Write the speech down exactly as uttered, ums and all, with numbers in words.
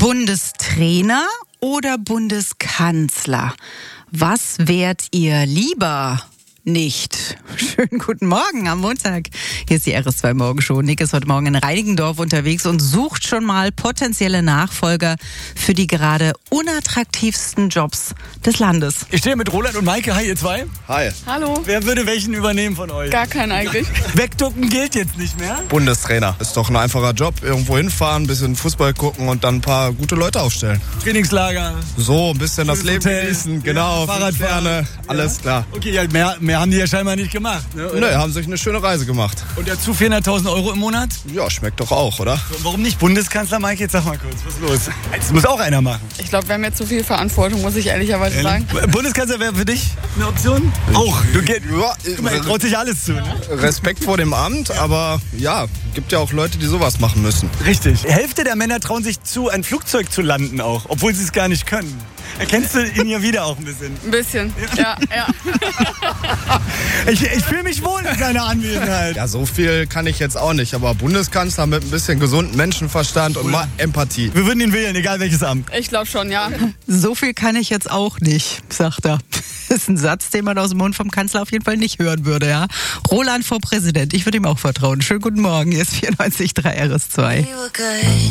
Bundestrainer oder Bundeskanzler? Was wärt ihr lieber? Nicht. Schönen guten Morgen am Montag. Hier ist die R S zwei Morgenshow. Nick ist heute Morgen in Reinickendorf unterwegs und sucht schon mal potenzielle Nachfolger für die gerade unattraktivsten Jobs des Landes. Ich stehe mit Roland und Maike. Hi, ihr zwei. Hi. Hallo. Wer würde welchen übernehmen von euch? Gar keinen eigentlich. Wegducken gilt jetzt nicht mehr. Bundestrainer. Ist doch ein einfacher Job. Irgendwo hinfahren, ein bisschen Fußball gucken und dann ein paar gute Leute aufstellen. Trainingslager. So, ein bisschen das Leben Hotel. genießen. Genau, Ja, Fahrradfahren. Ferne, alles Ja. klar. Okay, ja, mehr, mehr haben die ja scheinbar nicht gemacht. Ne, Nö, haben sich eine schöne Reise gemacht. Und dazu vierhunderttausend Euro im Monat? Ja, schmeckt doch auch, oder? Warum nicht Bundeskanzler, Maike? Jetzt sag mal kurz, was ist los? Das muss auch einer machen. Ich glaube, wir haben jetzt zu viel Verantwortung, muss ich ehrlicherweise sagen. Bundeskanzler wäre für dich eine Option? Auch. Du, geht, Ja, Guck mal, er traut sich alles zu, ne? Respekt vor dem Amt, aber ja, gibt ja auch Leute, die sowas machen müssen. Richtig. Die Hälfte der Männer trauen sich zu, ein Flugzeug zu landen auch, obwohl sie es gar nicht können. Erkennst du ihn ja wieder auch ein bisschen? Ein bisschen, ja, ja. Ich, ich fühle mich wohl in seiner Anwesenheit. Ja, so viel kann ich jetzt auch nicht, aber Bundeskanzler mit ein bisschen gesunden Menschenverstand und mal Empathie. Wir würden ihn wählen, egal welches Amt. Ich glaube schon, ja. So viel kann ich jetzt auch nicht, sagt er. Das ist ein Satz, den man aus dem Mund vom Kanzler auf jeden Fall nicht hören würde, ja. Roland vor Präsident, ich würde ihm auch vertrauen. Schönen guten Morgen, hier ist vierundneunzig Komma drei R S zwei.